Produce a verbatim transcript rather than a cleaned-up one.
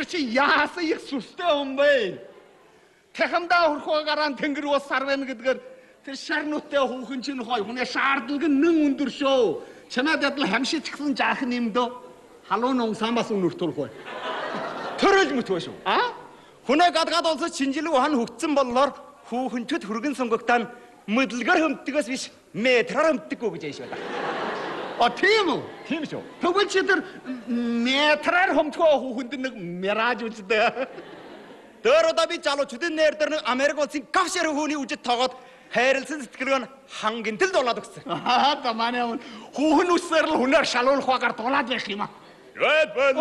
чи яасан их сүстэй юм бэ? Тэхэмдээ хурхуугараа тэнгэр ус сар байна гэдгээр тэр шарнуутай хүүхэн чинь хой хүний шаардлага нь нэн өндөр шүү. Чамайг адил хамшиж гисэн жаахан юм дөө. Халуун он самбас өнөртөлгүй. Төрөл мэт ба шүү. А? Хүнээ гадгаад олсож шинжилгээ хан хөгцсөн боллоор хүүхэнчүүд хүргэн сонгогтаа мэдлэгээр хөмтдөгөөс биш метраар хөмтдөггүй гэж яаш байна. А тийм үү? Тийм шүү. Тэгвэл чи тэр метраар хөмтгөө хүүхэнд нэг мираж үздэг. Дөр одоо би залуучуудын нэр дээр нэг Америк улсын гавшэр хүүний үжид тоогоод хайрлсан сэтгэлгээ нь хангинтэл дулаад өгсөн. Аа та манай хүүхэн үсээр л хүнээр шалуулах багаар дулаад байх юм аа.